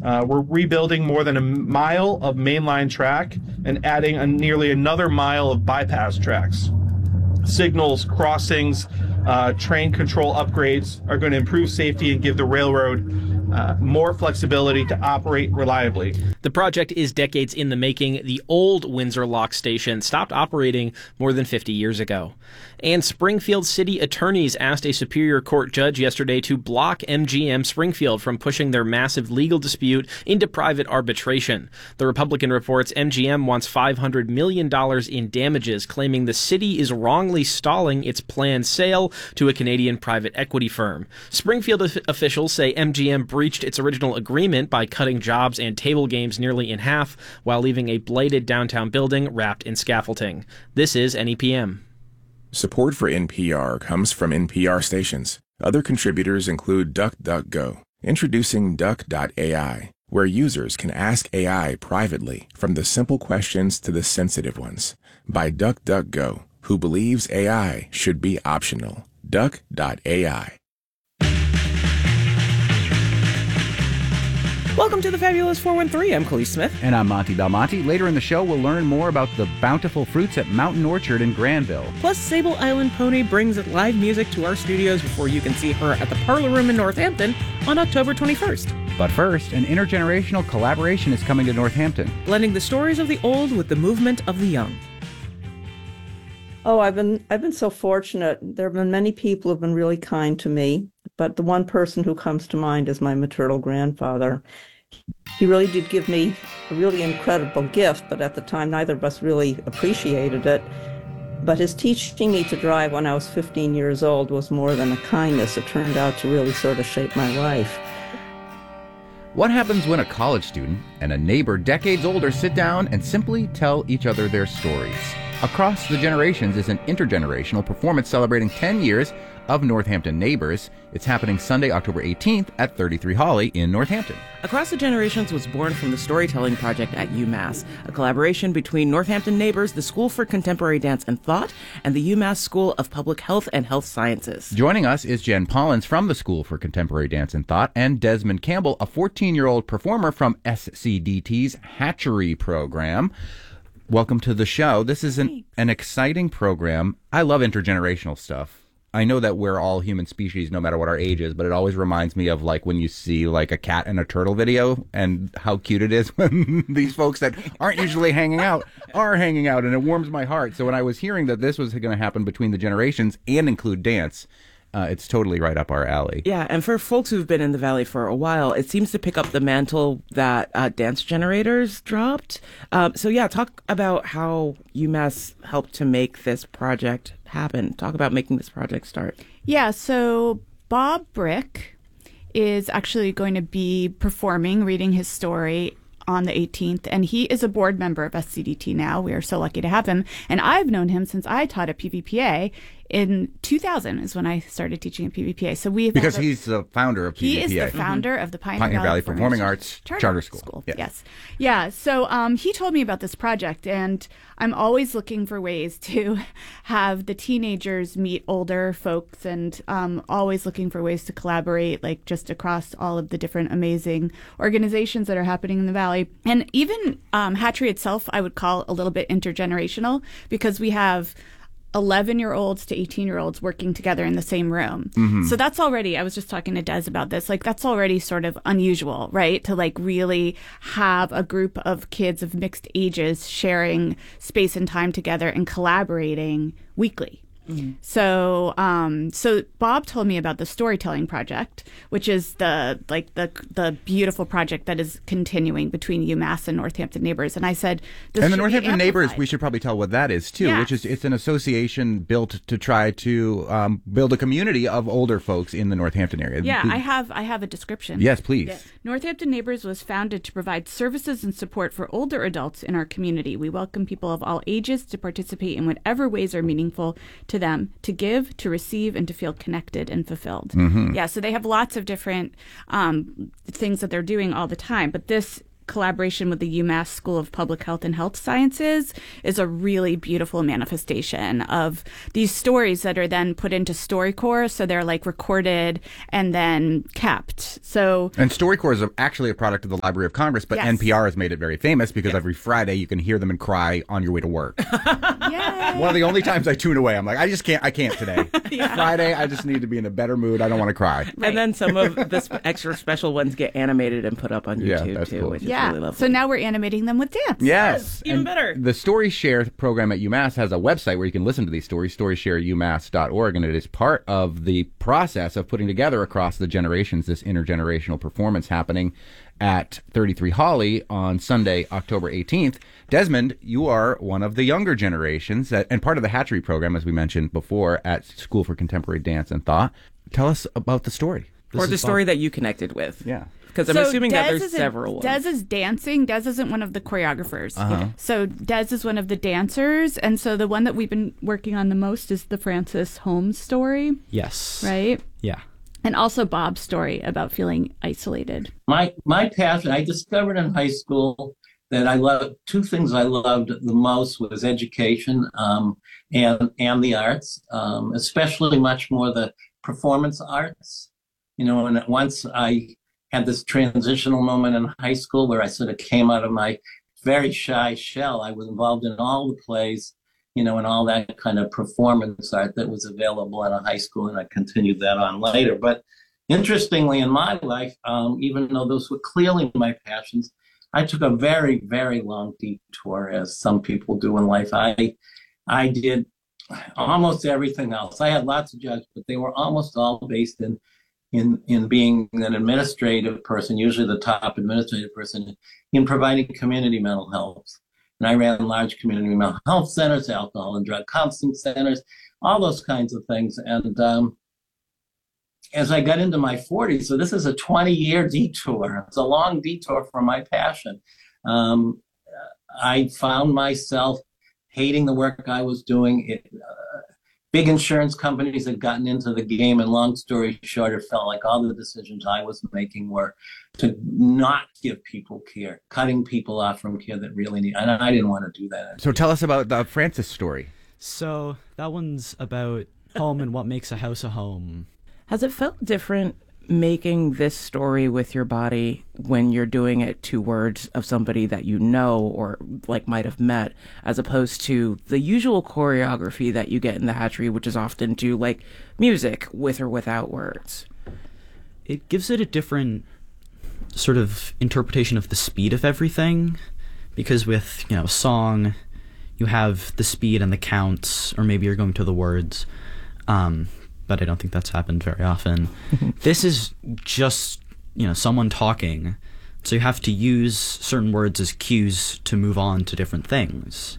We're rebuilding more than a mile of mainline track and adding nearly another mile of bypass tracks. Signals, crossings, train control upgrades are going to improve safety and give the railroad more flexibility to operate reliably. The project is decades in the making. The old Windsor Lock Station stopped operating more than 50 years ago. And Springfield city attorneys asked a Superior Court judge yesterday to block MGM Springfield from pushing their massive legal dispute into private arbitration. The Republican reports MGM wants $500 million in damages, claiming the city is wrongly stalling its planned sale to a Canadian private equity firm. Springfield officials say MGM breached its original agreement by cutting jobs and table games nearly in half while leaving a blighted downtown building wrapped in scaffolding. This is NEPM. Support for NPR comes from NPR stations. Other contributors include DuckDuckGo, introducing Duck.ai, where users can ask AI privately from the simple questions to the sensitive ones, by DuckDuckGo, who believes AI should be optional. Duck.ai. Welcome to the Fabulous 413. I'm Khalees Smith. And I'm Monty Belmonte. Later in the show, we'll learn more about the bountiful fruits at Mountain Orchard in Granville. Plus, Sable Island Pony brings live music to our studios before you can see her at the Parlor Room in Northampton on October 21st. But first, an intergenerational collaboration is coming to Northampton, blending the stories of the old with the movement of the young. Oh, I've been so fortunate. There have been many people who have been really kind to me, but the one person who comes to mind is my maternal grandfather. He really did give me a really incredible gift, but at the time neither of us really appreciated it. But his teaching me to drive when I was 15 years old was more than a kindness. It turned out to really sort of shape my life. What happens when a college student and a neighbor decades older sit down and simply tell each other their stories? Across the Generations is an intergenerational performance celebrating 10 years of Northampton Neighbors. It's happening Sunday, October 18th at 33 Holly in Northampton. Across the Generations was born from the Storytelling Project at UMass, a collaboration between Northampton Neighbors, the School for Contemporary Dance and Thought, and the UMass School of Public Health and Health Sciences. Joining us is Jen Pollins from the School for Contemporary Dance and Thought, and Desmond Campbell, a 14-year-old performer from SCDT's Hatchery program. Welcome to the show. This is an exciting program. I love intergenerational stuff. I know that we're all human species no matter what our age is, but it always reminds me of like when you see like a cat and a turtle video and how cute it is when these folks that aren't usually hanging out are hanging out, and it warms my heart. So when I was hearing that this was going to happen between the generations and include dance, it's totally right up our alley. Yeah, and for folks who've been in the Valley for a while, it seems to pick up the mantle that Dance Generators dropped. So yeah, talk about how UMass helped to make this project happen. Talk about making this project start. Yeah, so Bob Brick is actually going to be performing, reading his story on the 18th, and he is a board member of SCDT now. We are so lucky to have him, and I've known him since I taught at PVPA. In 2000 is when I started teaching at PVPA. So because he's the founder of PVPA. He is the founder of the Pioneer Valley Performing Arts Charter School. Yes. Yeah. So he told me about this project, and I'm always looking for ways to have the teenagers meet older folks, and always looking for ways to collaborate, like just across all of the different amazing organizations that are happening in the Valley. And even Hatchery itself, I would call a little bit intergenerational, because we have 11-year-olds to 18-year-olds working together in the same room. Mm-hmm. So that's already, I was just talking to Des about this, like that's already sort of unusual, right? To like really have a group of kids of mixed ages sharing space and time together and collaborating weekly. Mm-hmm. So Bob told me about the Storytelling Project, which is the beautiful project that is continuing between UMass and Northampton Neighbors. And I said, and the Northampton Neighbors, we should probably tell what that is too, which is it's an association built to try to build a community of older folks in the Northampton area. Yeah, I have a description. Yes, please. Yeah. Northampton Neighbors was founded to provide services and support for older adults in our community. We welcome people of all ages to participate in whatever ways are meaningful to them, to give, to receive, and to feel connected and fulfilled. Mm-hmm. Yeah, so they have lots of different things that they're doing all the time. But this collaboration with the UMass School of Public Health and Health Sciences is a really beautiful manifestation of these stories that are then put into StoryCorps. So they're like recorded and then kept. So And StoryCorps is actually a product of the Library of Congress, but Yes. NPR has made it very famous because every Friday you can hear them and cry on your way to work. yay. One of the only times I tune away, I'm like, I can't today. Friday, I just need to be in a better mood. I don't want to cry. And then some of the extra special ones get animated and put up on Yeah, YouTube that's too, cool. which is Yeah. really lovely. So now we're animating them with dance. Yes. even And better. The Story Share program at UMass has a website where you can listen to these stories, storyshareumass.org, and it is part of the process of putting together across the generations this intergenerational performance happening at 33 Holly on Sunday, October 18th. Desmond, you are one of the younger generations and part of the Hatchery program, as we mentioned before, at School for Contemporary Dance and Thought. Tell us about the story. Or the story that you connected with. Yeah. Because I'm So assuming that Des there's isn't- several ones. Des is dancing. Des isn't one of the choreographers. So Des is one of the dancers. And so the one that we've been working on the most is the Frances Holmes story, Yes. right? Yeah. And also Bob's story about feeling isolated. My passion, I discovered in high school that I loved two things I loved the most was education and the arts, especially much more the performance arts. You know, and once I had this transitional moment in high school where I sort of came out of my very shy shell. I was involved in all the plays, you know, and all that kind of performance art that was available in a high school, and I continued that on later. But interestingly, in my life, even though those were clearly my passions, I took a very, very long detour, as some people do in life. I did almost everything else. I had lots of jobs, but they were almost all based in being an administrative person, usually the top administrative person, in providing community mental health. And I ran large community mental health centers, alcohol and drug counseling centers, all those kinds of things. And as I got into my 40s, so this is a 20-year detour. It's a long detour for my passion. I found myself hating the work I was doing. Big insurance companies had gotten into the game, and long story short, it felt like all the decisions I was making were to not give people care, cutting people off from care that really need. And I didn't want to do that. So tell us about the Frances story. So that one's about home and what makes a house a home. Has it felt different making this story with your body when you're doing it to words of somebody that you know or like might have met, as opposed to the usual choreography that you get in the Hatchery, which is often to like music with or without words? It gives it a different sort of interpretation of the speed of everything, because with, you know, song, you have the speed and the counts, or maybe you're going to the words. But I don't think that's happened very often. This is just, you know, someone talking. So you have to use certain words as cues to move on to different things.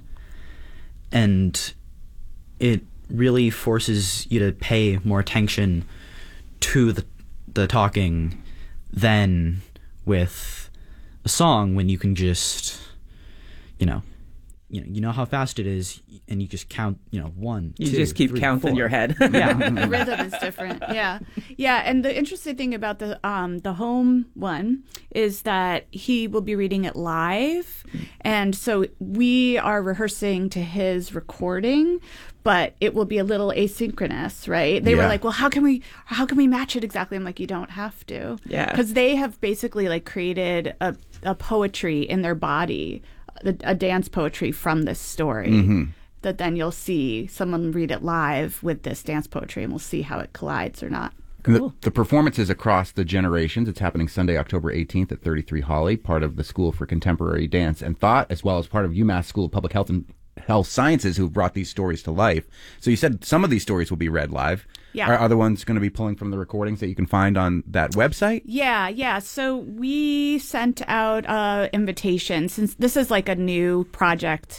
And it really forces you to pay more attention to the talking than with a song, when you can just, you know how fast it is, and you just count, 1, You 2, just keep 3, counts in 4. your head. Yeah. The rhythm is different. Yeah. And the interesting thing about the home one is that he will be reading it live. And so we are rehearsing to his recording, but it will be a little asynchronous, right? They were Yeah. like, well, how can we match it exactly? I'm like, you don't have to. Yeah. Because they have basically like created a poetry in their body, a dance poetry from this story. That then you'll see someone read it live with this dance poetry, and we'll see how it collides or not. The performance is across the generations. It's happening Sunday, October 18th at 33 Holly, part of the School for Contemporary Dance and Thought, as well as part of UMass School of Public Health and Health Sciences, who've brought these stories to life. So you said some of these stories will be read live. Yeah. Are other ones going to be pulling from the recordings that you can find on that website? Yeah. So we sent out an invitation, since this is like a new project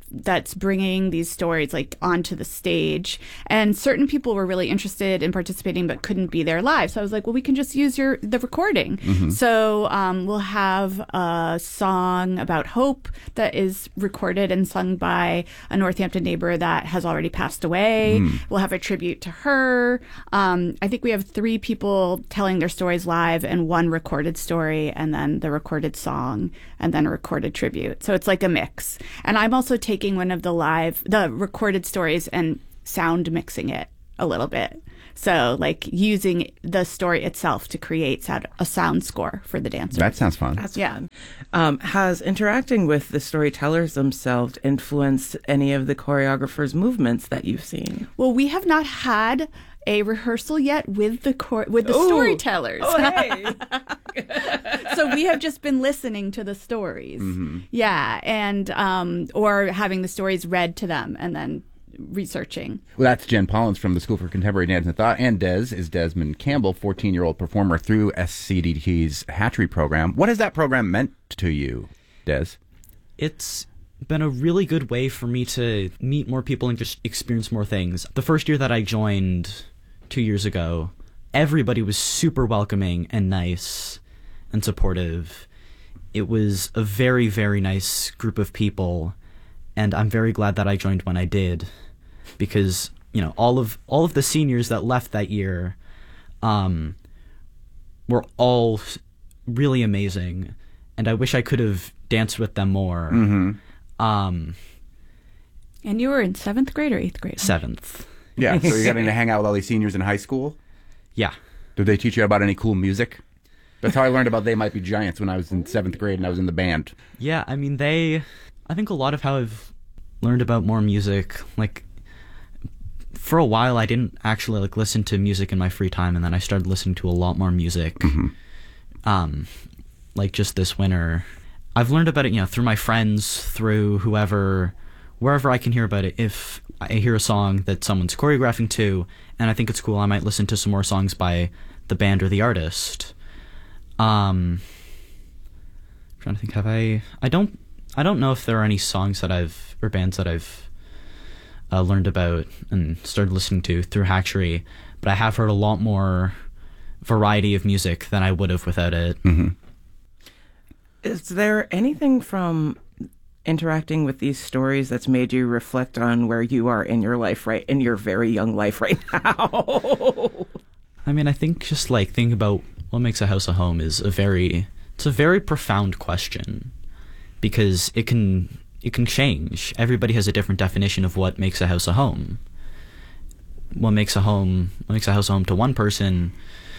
that's bringing these stories like onto the stage. And certain people were really interested in participating but couldn't be there live. So I was like, well, we can just use the recording. So we'll have a song about hope that is recorded and sung by a Northampton neighbor that has already passed away. We'll have a tribute to her. I think we have 3 people telling their stories live and 1 recorded story, and then the recorded song, and then a recorded tribute. So it's like a mix. And I'm also taking one of the recorded stories and sound mixing it a little bit. So like using the story itself to create a sound score for the dancers. That sounds fun. That's fun. Has interacting with the storytellers themselves influenced any of the choreographers' movements that you've seen? Well, we have not had a rehearsal yet with the storytellers. Oh, hey. So we have just been listening to the stories. Yeah, and or having the stories read to them and then researching. Well, that's Jen Pollins from the School for Contemporary Dance and Thought, and Des is Desmond Campbell, 14-year-old performer through SCDT's Hatchery program. What has that program meant to you, Des? It's been a really good way for me to meet more people and just experience more things. The first year that I joined 2 years ago, everybody was super welcoming and nice and supportive. It was a very, very nice group of people, and I'm very glad that I joined when I did, because, you know, all of the seniors that left that year were all really amazing, and I wish I could have danced with them more. And you were in 7th grade or 8th grade? 7th. Yeah, so you're getting to hang out with all these seniors in high school? Yeah. Did they teach you about any cool music? That's how I learned about They Might Be Giants when I was in 7th grade and I was in the band. Yeah, I mean, I think a lot of how I've learned about more music, like, for a while I didn't actually, like, listen to music in my free time, and then I started listening to a lot more music, like, just this winter. I've learned about it, you know, through my friends, through wherever I can hear about it. If I hear a song that someone's choreographing to, and I think it's cool, I might listen to some more songs by the band or the artist. Trying to think, I don't know if there are any songs or bands that I've learned about and started listening to through Hatchery, but I have heard a lot more variety of music than I would have without it. Is there anything from interacting with these stories that's made you reflect on where you are in your life, right, in your very young life right now? I mean, I think just like thinking about what makes a house a home is a very profound question, because it can change. Everybody has a different definition of what makes a house a home. What makes a house a home to one person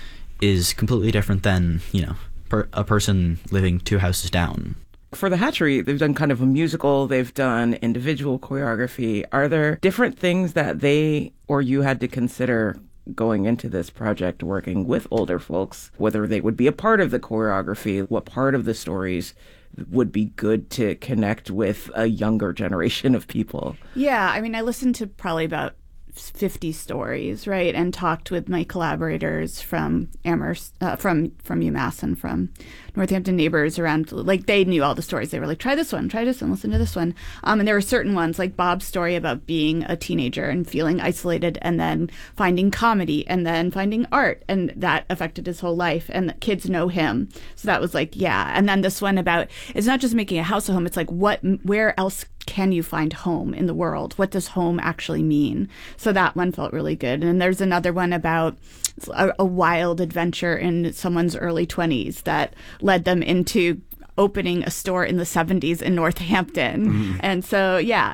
is completely different than, you know, a person living 2 houses down. For the Hatchery, they've done kind of a musical, they've done individual choreography. Are there different things that they or you had to consider going into this project, working with older folks, whether they would be a part of the choreography, what part of the stories would be good to connect with a younger generation of people? Yeah, I mean, I listened to probably about 50 stories, right, and talked with my collaborators from Amherst, from UMass and from Northampton neighbors around. Like, they knew all the stories. They were like, try this one, listen to this one. And there were certain ones, like Bob's story about being a teenager and feeling isolated, and then finding comedy, and then finding art, and that affected his whole life. And the kids know him, so that was like, yeah. And then this one about, it's not just making a house a home. It's like, where else can you find home in the world? What does home actually mean? So that one felt really good. And there's another one about a wild adventure in someone's early 20s that led them into opening a store in the 70s in Northampton. And so, yeah.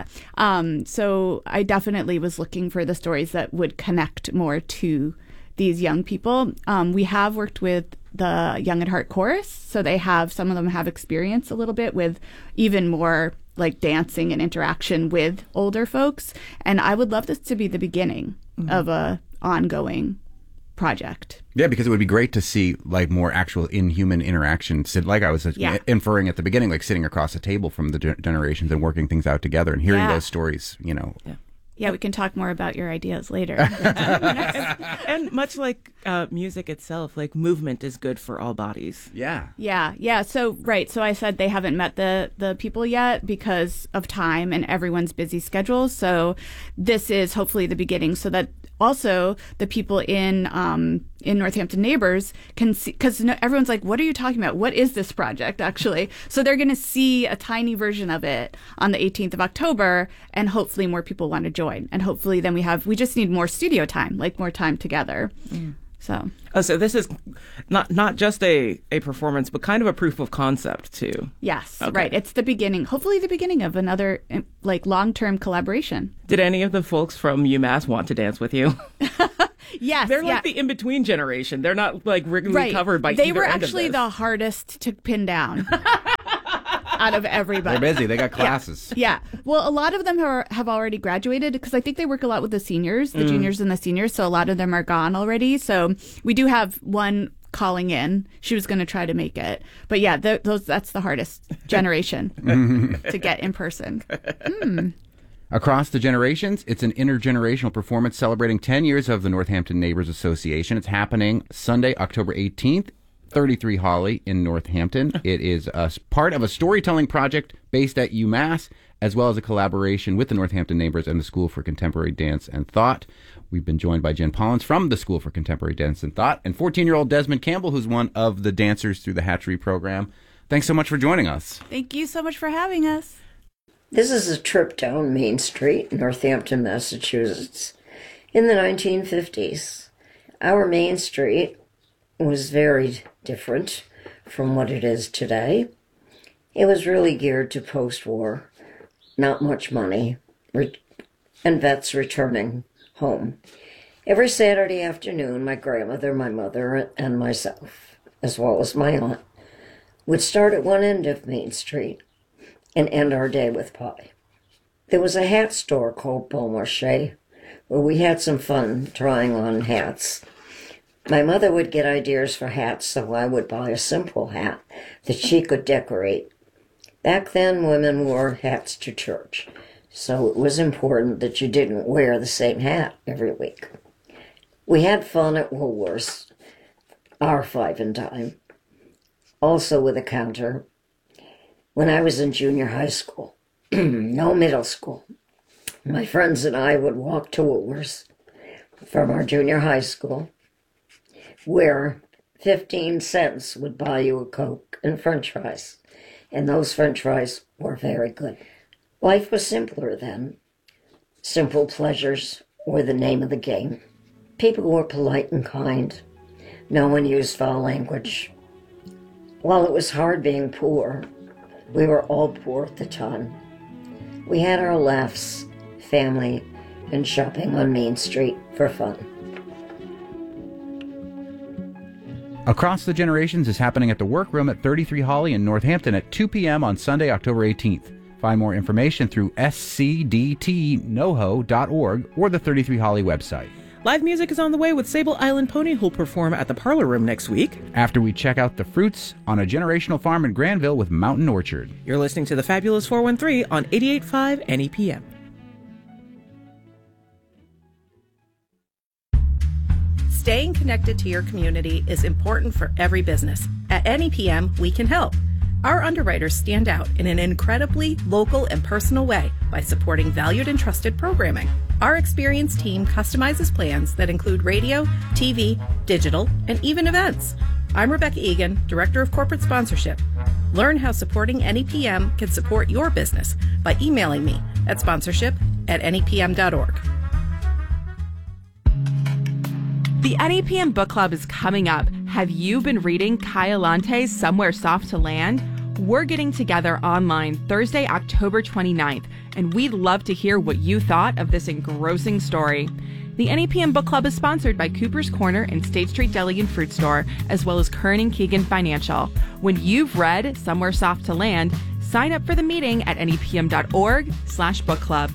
So I definitely was looking for the stories that would connect more to these young people. We have worked with the Young at Heart Chorus. So some of them have experience a little bit with even more like dancing and interaction with older folks. And I would love this to be the beginning of a ongoing project. Yeah, because it would be great to see like more actual inhuman interaction. Like I was inferring at the beginning, like sitting across a table from the generations and working things out together and hearing those stories, you know. Yeah. Yeah, we can talk more about your ideas later. And much like music itself, like movement is good for all bodies. Yeah. Yeah. So I said they haven't met the people yet because of time and everyone's busy schedules. So this is hopefully the beginning, so that also the people in Northampton Neighbors can see, because everyone's like, what are you talking about? What is this project actually? So they're going to see a tiny version of it on the 18th of October, and hopefully more people want to join. And hopefully then we just need more studio time, like more time together. So this is not just a performance, but kind of a proof of concept too. Yes, okay. Right. It's the beginning, hopefully the beginning of another like long-term collaboration. Did any of the folks from UMass want to dance with you? Yes, they're like the in-between generation. They're not like regularly covered by. They were either end of actually this. the hardest to pin down out of everybody. They're busy. They got classes. Yeah. Well, a lot of them have already graduated, because I think they work a lot with the seniors, the juniors and the seniors. So a lot of them are gone already. So we do have one calling in. She was going to try to make it. But yeah, that's the hardest generation to get in person. Across the generations, it's an intergenerational performance celebrating 10 years of the Northampton Neighbors Association. It's happening Sunday, October 18th, 33 Holly in Northampton. It is part of a storytelling project based at UMass, as well as a collaboration with the Northampton Neighbors and the School for Contemporary Dance and Thought. We've been joined by Jen Pollins from the School for Contemporary Dance and Thought, and 14-year-old Desmond Campbell, who's one of the dancers through the Hatchery program. Thanks so much for joining us. Thank you so much for having us. This is a trip down Main Street, Northampton, Massachusetts, in the 1950s. Our Main Street was very different from what it is today. It was really geared to post-war, not much money, and vets returning home. Every Saturday afternoon, my grandmother, my mother, and myself, as well as my aunt, would start at one end of Main Street and end our day with pie. There was a hat store called Beaumarchais, where we had some fun trying on hats. My mother would get ideas for hats, so I would buy a simple hat that she could decorate. Back then, women wore hats to church, so it was important that you didn't wear the same hat every week. We had fun at Woolworths, our 5 and dime, also with a counter. When I was in junior high school, no middle school, my friends and I would walk to Woolworths from our junior high school, where 15 cents would buy you a Coke and French fries, and those French fries were very good. Life was simpler then. Simple pleasures were the name of the game. People were polite and kind. No one used foul language. While it was hard being poor, we were all poor at the time. We had our laughs, family, and shopping on Main Street for fun. Across the Generations is happening at the Workroom at 33 Holly in Northampton at 2 p.m. on Sunday, October 18th. Find more information through scdtnoho.org or the 33 Holly website. Live music is on the way with Sable Island Pony, who'll perform at the Parlor Room next week. After we check out the fruits on a generational farm in Granville with Mountain Orchard. You're listening to the Fabulous 413 on 88.5 NEPM. Staying connected to your community is important for every business. At NEPM, we can help. Our underwriters stand out in an incredibly local and personal way by supporting valued and trusted programming. Our experienced team customizes plans that include radio, TV, digital, and even events. I'm Rebecca Egan, Director of Corporate Sponsorship. Learn how supporting NEPM can support your business by emailing me at sponsorship@nepm.org. The NEPM Book Club is coming up. Have you been reading Kaya Lante's Somewhere Soft to Land? We're getting together online Thursday, October 29th, and we'd love to hear what you thought of this engrossing story. The NEPM Book Club is sponsored by Cooper's Corner and State Street Deli and Fruit Store, as well as Kern & Keegan Financial. When you've read Somewhere Soft to Land, sign up for the meeting at nepm.org/book club.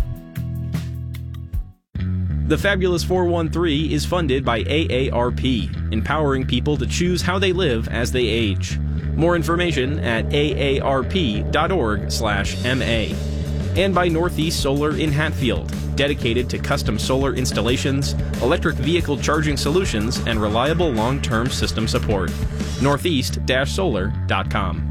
The Fabulous 413 is funded by AARP, empowering people to choose how they live as they age. More information at aarp.org/MA. And by Northeast Solar in Hatfield, dedicated to custom solar installations, electric vehicle charging solutions, and reliable long-term system support. northeast-solar.com.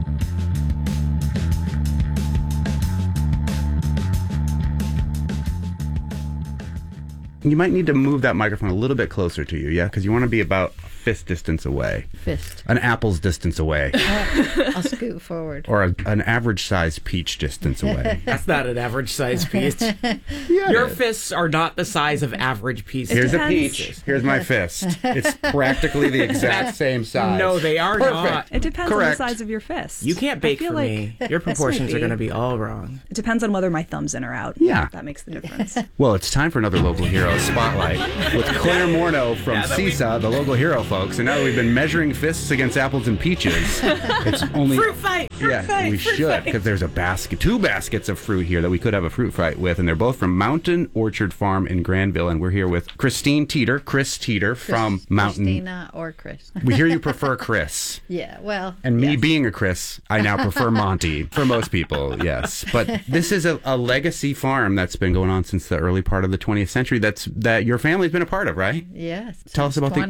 You might need to move that microphone a little bit closer to you, yeah? Because you want to be about fist distance away. Fist. An apple's distance away. I'll scoot forward. Or an average-sized peach distance away. That's not an average-sized peach. Yeah, Your fists are not the size of average pieces. Here's a peach. Here's my fist. It's practically the exact same size. No, they are not. It depends on the size of your fist. You can't bake for me. Your proportions are going to be all wrong. It depends on whether my thumb's in or out. Yeah. That makes the difference. Well, it's time for another Local Hero Spotlight with Claire Morneau from CISA, the local hero, folks. And now that we've been measuring fists against apples and peaches, it's only... Fruit fight! We should, because there's two baskets of fruit here that we could have a fruit fight with, and they're both from Mountain Orchard Farm in Granville, and we're here with Chris Teeter from Mountain... Christina or Chris. We hear you prefer Chris. Yeah, well... And me being a Chris, I now prefer Monty, for most people, yes. But this is a legacy farm that's been going on since the early part of the 20th century that your family's been a part of, right? Yes. Tell us about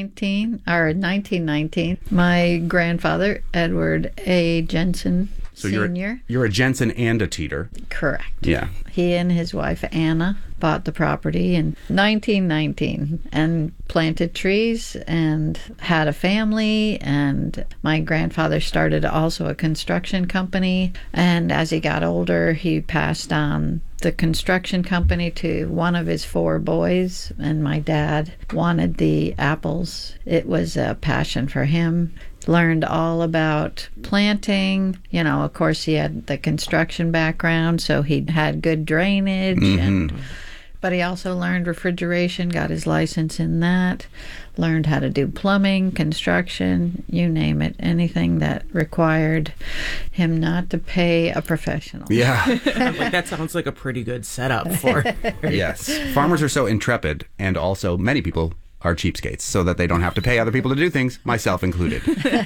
1919. My grandfather, Edward A. Jensen Sr. You're a Jensen and a Teeter. Correct. Yeah. He and his wife, Anna, bought the property in 1919 and planted trees and had a family. And my grandfather started also a construction company. And as he got older, he passed on the construction company to one of his 4 boys, and my dad wanted the apples. It was a passion for him. Learned all about planting. You know, of course, he had the construction background, so he had good drainage. But he also learned refrigeration, got his license in that, learned how to do plumbing, construction, you name it, anything that required him not to pay a professional. Yeah. That sounds like a pretty good setup for Yes. Farmers are so intrepid, and also many people are cheapskates, so that they don't have to pay other people to do things, myself included.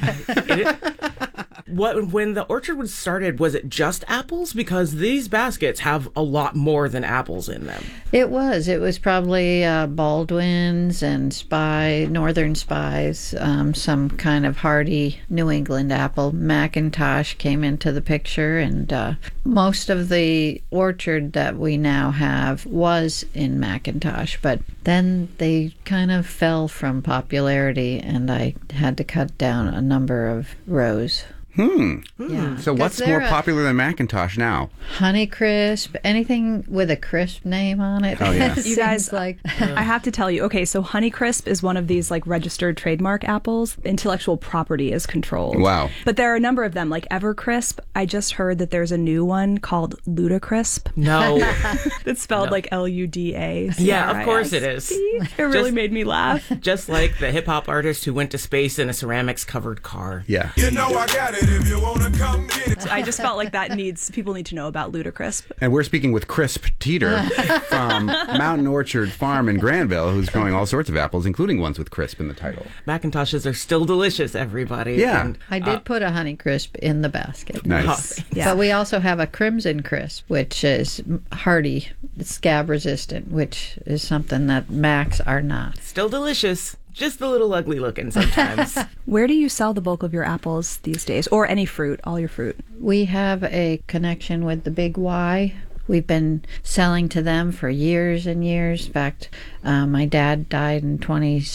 When the orchard was started, was it just apples? Because these baskets have a lot more than apples in them. It was probably Baldwin's and Northern Spies, some kind of hardy New England apple. McIntosh came into the picture, and most of the orchard that we now have was in McIntosh, but then they kind of fell from popularity, and I had to cut down a number of rows. Yeah. So what's more popular than McIntosh now? Honeycrisp, anything with a crisp name on it. Oh, yeah. You guys, I have to tell you, okay, so Honeycrisp is one of these registered trademark apples. Intellectual property is controlled. Wow. But there are a number of them, like Evercrisp. I just heard that there's a new one called Ludacrisp. No. It's spelled like Luda. Yeah, of course it is. It really made me laugh. Just like the hip-hop artist who went to space in a ceramics-covered car. Yeah. You know I got it. If you wanna come get it. I just felt like people need to know about Ludacrisp. And we're speaking with Crisp Teeter from Mountain Orchard Farm in Granville, who's growing all sorts of apples, including ones with crisp in the title. McIntoshes are still delicious, everybody. Yeah. And, I did put a Honeycrisp in the basket. Nice. But we also have a Crimson Crisp, which is hardy, scab resistant, which is something that Macs are not. Still delicious. Just a little ugly looking sometimes. Where do you sell the bulk of your apples these days? Or any fruit, all your fruit? We have a connection with the Big Y. We've been selling to them for years and years. In fact, my dad died in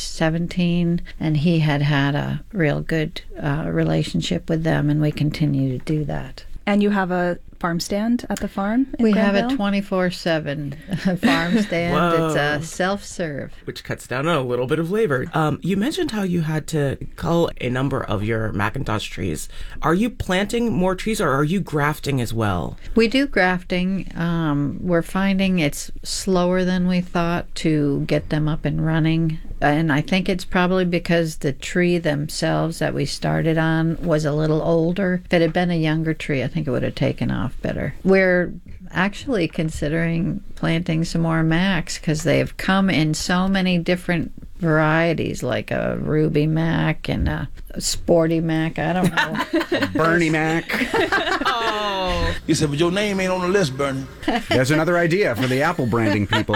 2017, and he had a real good relationship with them, and we continue to do that. And you have a farm stand at the farm in We have Granville? a 24/7 farm stand. Whoa. It's self-serve. Which cuts down on a little bit of labor. You mentioned how you had to cull a number of your McIntosh trees. Are you planting more trees, or are you grafting as well? We do grafting. We're finding it's slower than we thought to get them up and running. And I think it's probably because the tree themselves that we started on was a little older. If it had been a younger tree, I think it would have taken off better. We're actually considering planting some more Macs because they've come in so many different varieties, like a Ruby Mac and a Sporty Mac. I don't know. Bernie Mac. Oh. He said, but your name ain't on the list, Bernie. There's another idea for the apple branding people.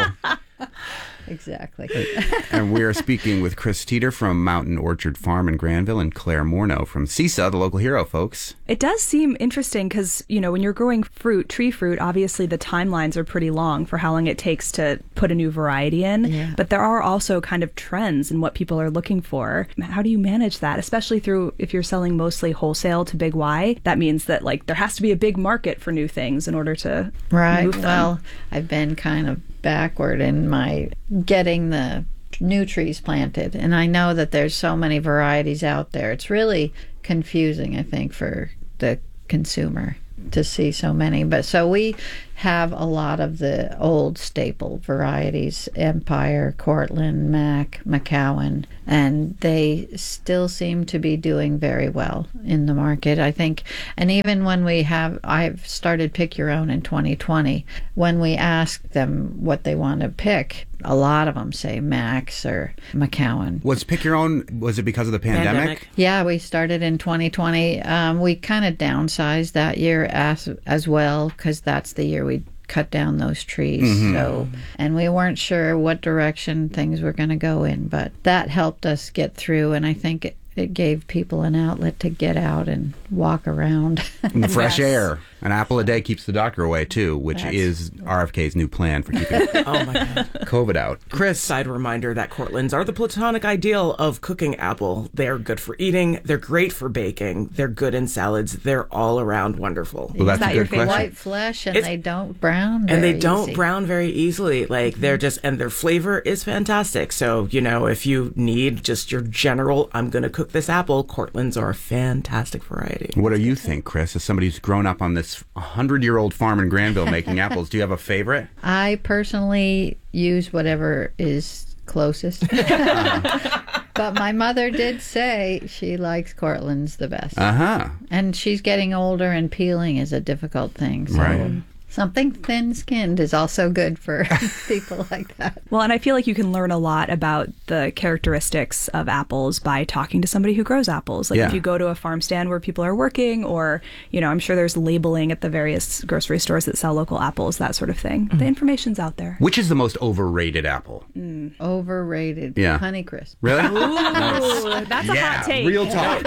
Exactly. And we're speaking with Chris Teeter from Mountain Orchard Farm in Granville and Claire Morneau from CISA, the local hero, folks. It does seem interesting because, you know, when you're growing fruit, tree fruit, obviously the timelines are pretty long for how long it takes to put a new variety in. Yeah. But there are also kind of trends in what people are looking for. How do you manage that? Especially through, if you're selling mostly wholesale to Big Y, that means that like there has to be a big market for new things in order to Right. move them. Well, I've been kind of backward in my getting the new trees planted. And I know that there's so many varieties out there. It's really confusing, I think, for the consumer to see so many. But so we have a lot of the old staple varieties, Empire, Cortland, Mac, McCowan, and they still seem to be doing very well in the market, I think. And even when I've started Pick Your Own in 2020, when we ask them what they want to pick, a lot of them say Max or McCowan. Was Pick Your Own, was it because of the pandemic? Yeah, we started in 2020. We kind of downsized that year as well, because that's the year we cut down those trees. Mhm. So, and we weren't sure what direction things were going to go in, but that helped us get through, and I think it gave people an outlet to get out and walk around. In the fresh air. An apple a day keeps the doctor away, too, which is RFK's new plan for keeping Oh my God. COVID out. Chris. Side reminder that Cortlands are the platonic ideal of cooking apple. They're good for eating. They're great for baking. They're good in salads. They're all around wonderful. Well, that's a good question. White flesh, and It's- they don't brown And they very don't easy. brown very easily. Like they're just, and their flavor is fantastic. So, you know, if you need just your general, I'm going to cook this apple, Cortlands are a fantastic variety. What do you think, Chris, as somebody who's grown up on this 100-year-old farm in Granville making apples? Do you have a favorite? I personally use whatever is closest. But my mother did say she likes Cortland's the best. Uh-huh. And she's getting older, and peeling is a difficult thing. So Right. something thin-skinned is also good for people like that. Well, and I feel like you can learn a lot about the characteristics of apples by talking to somebody who grows apples. Like Yeah. if you go to a farm stand where people are working, or, you know, I'm sure there's labeling at the various grocery stores that sell local apples, that sort of thing. The information's out there. Which is the most overrated apple? Overrated. Yeah. Honeycrisp. Really? Ooh, that's a hot take. Real talk.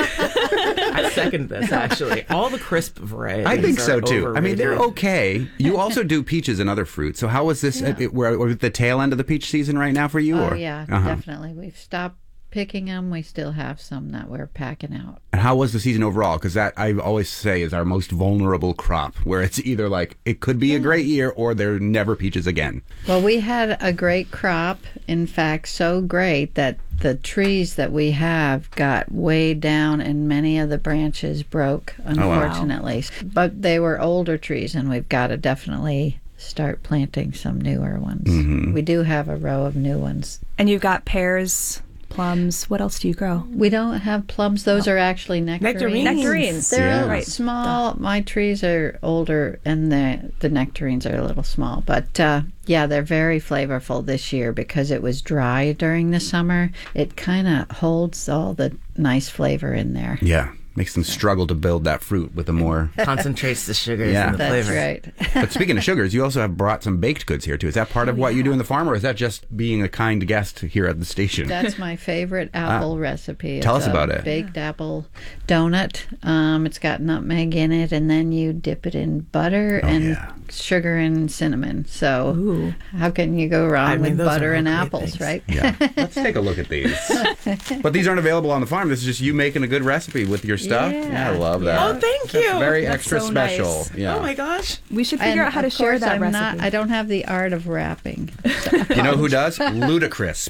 I second this, actually. All the crisp varieties I think so, are too. I mean, they're overrated. okay. You also do peaches and other fruits. So how was this? We're at the tail end of the peach season right now for you? Oh, or? yeah, Uh-huh. definitely. We've stopped picking them. We still have some that we're packing out. And how was the season overall? Because that, I always say, is our most vulnerable crop, where it's either like it could be a great year or there are never peaches again. Well, we had a great crop. In fact, so great that the trees that we have got way down and many of the branches broke, Oh, wow. unfortunately. But they were older trees, and we've got to definitely start planting some newer ones. Mm-hmm. We do have a row of new ones. And you've got pears, plums. What else do you grow? We don't have plums. Those are actually nectarines. Nectarines. They're Yeah. Right. small. My trees are older, and the nectarines are a little small. But yeah, they're very flavorful this year because it was dry during the summer. It kind of holds all the nice flavor in there. Yeah. Makes them struggle to build that fruit with a more... Concentrates the sugars Yeah. and the That's flavor. right. But speaking of sugars, you also have brought some baked goods here, too. Is that part of what you do in the farm, or is that just being a kind guest here at the station? That's my favorite apple recipe. Tell It's us about a it. Baked apple donut. It's got nutmeg in it, and then you dip it in butter and sugar and cinnamon. So how can you go wrong with those butter are and all great apples, things. right? Yeah. Let's take a look at these. But these aren't available on the farm. This is just you making a good recipe with your stuff. Yeah. I love that. Oh, thank you. That's very That's extra so special. nice. Yeah. Oh my gosh. We should figure And out how to of share course, that recipe. I don't have the art of wrapping. You know who does? Ludacris.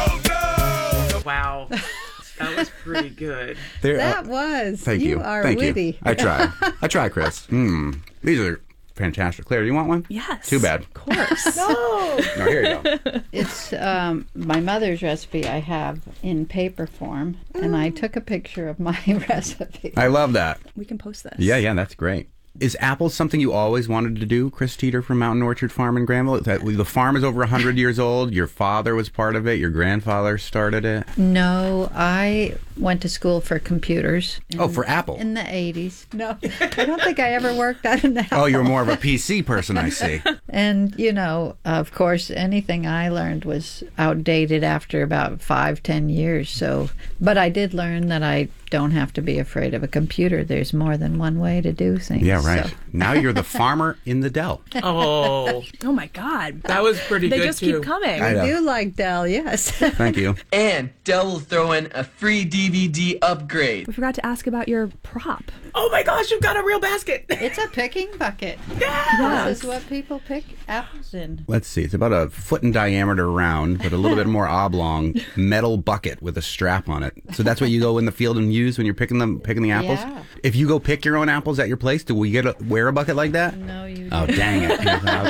Wow. That was pretty good. That was. Thank you. are Thank witty. you. I try, Chris. These are fantastic. Claire, do you want one? Yes. Too bad. Of course. No. No, here you go. It's my mother's recipe I have in paper form, and I took a picture of my recipe. I love that. We can post this. Yeah, that's great. Is apples something you always wanted to do, Chris Teeter from Mountain Orchard Farm in Granville? The farm is over 100 years old. Your father was part of it. Your grandfather started it. No, I went to school for computers. For Apple? In the 80s. No, I don't think I ever worked at an Apple. Oh, you're more of a PC person, I see. And, of course, anything I learned was outdated after about 5-10 years. But I did learn that I don't have to be afraid of a computer. There's more than one way to do things. Yeah, right. So. Now you're the farmer in the Dell. Oh my God. That was pretty good, They just keep coming. I do like Dell, yes. Thank you. And Dell will throw in a free DVD upgrade. We forgot to ask about your prop. Oh my gosh, you've got a real basket. It's a picking bucket. Yes. This is what people pick apples in. Let's see. It's about a foot in diameter round, but a little bit more oblong metal bucket with a strap on it. So that's what you go in the field and use when you're picking the apples? Yeah. If you go pick your own apples at your place, do we wear a bucket like that? No, you Oh, don't. dang it.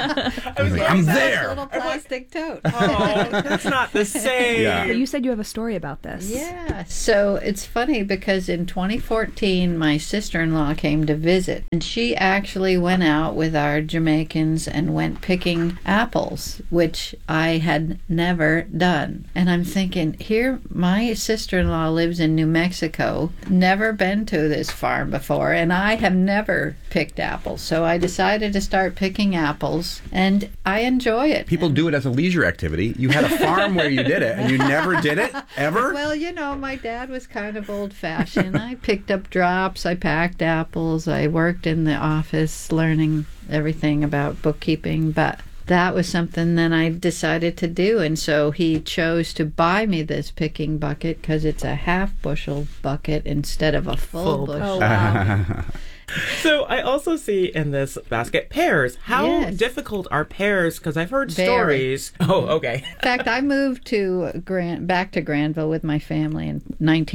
I was like, I'm there. Little plastic tote. Oh, that's not the same. Yeah. But you said you have a story about this. Yeah, so it's funny because in 2014, my sister-in-law came to visit, and she actually went out with our Jamaicans and went picking apples, which I had never done. And I'm thinking, here, my sister-in-law lives in New Mexico, never been to this farm before, and I have never picked apples. So I decided to start picking apples, and I enjoy it. People do it as a leisure activity. You had a farm where you did it, and you never did it, ever? Well, my dad was kind of old-fashioned. I picked up drops, I packed apples, I worked in the office learning everything about bookkeeping, but that was something that I decided to do, and so he chose to buy me this picking bucket because it's a half-bushel bucket instead of a full bushel. Oh, wow. So I also see in this basket pears. How Yes. difficult are pears? Because I've heard Very. stories. Oh, okay. In fact, I moved back to Granville with my family in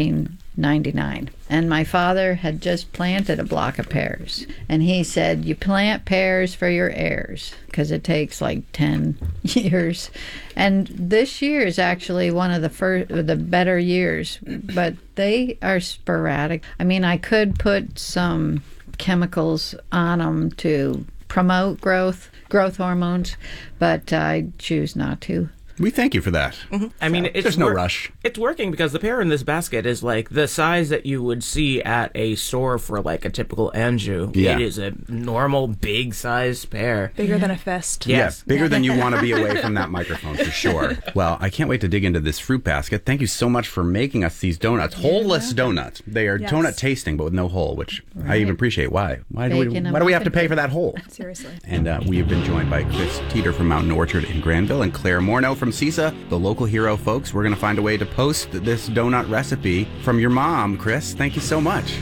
1999, and my father had just planted a block of pears, and he said, "You plant pears for your heirs," because it takes like 10 years. And this year is actually one of the better years, but they are sporadic. I mean, I could put some chemicals on them to promote growth hormones, but I choose not to. We thank you for that. Mm-hmm. I mean, there's no rush. It's working because the pear in this basket is like the size that you would see at a store for like a typical anjou. Yeah. It is a normal big sized pear. Bigger than a fist. Yes. Yeah, bigger than you want to be away from that microphone for sure. Well, I can't wait to dig into this fruit basket. Thank you so much for making us these donuts, holeless donuts. They are Yes. donut tasting, but with no hole, which I even appreciate. Why? Why do Bacon and we have to muffin pay for that hole? Seriously. And we have been joined by Chris Teeter from Mountain Orchard in Granville and Claire Morneau from CISA, the local hero, folks. We're going to find a way to post this donut recipe from your mom, Chris. Thank you so much.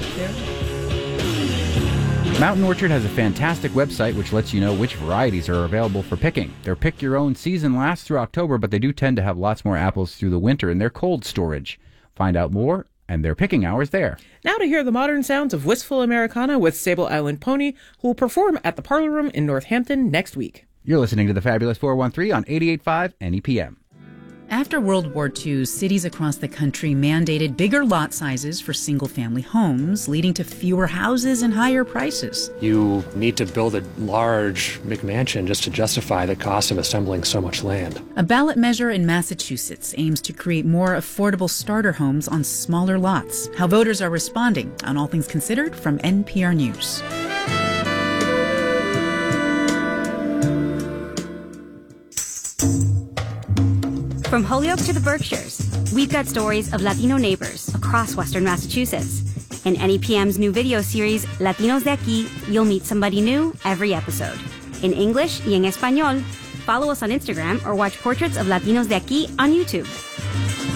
Mountain Orchard has a fantastic website which lets you know which varieties are available for picking. Their Pick Your Own season lasts through October, but they do tend to have lots more apples through the winter in their cold storage. Find out more and their picking hours there. Now to hear the modern sounds of Wistful Americana with Sable Island Pony, who will perform at the Parlor Room in Northampton next week. You're listening to the Fabulous 413 on 88.5 NEPM. After World War II, cities across the country mandated bigger lot sizes for single-family homes, leading to fewer houses and higher prices. You need to build a large McMansion just to justify the cost of assembling so much land. A ballot measure in Massachusetts aims to create more affordable starter homes on smaller lots. How voters are responding on All Things Considered from NPR News. From Holyoke to the Berkshires, we've got stories of Latino neighbors across Western Massachusetts. In NEPM's new video series, Latinos de Aquí, you'll meet somebody new every episode. In English y en español, follow us on Instagram or watch Portraits of Latinos de Aquí on YouTube.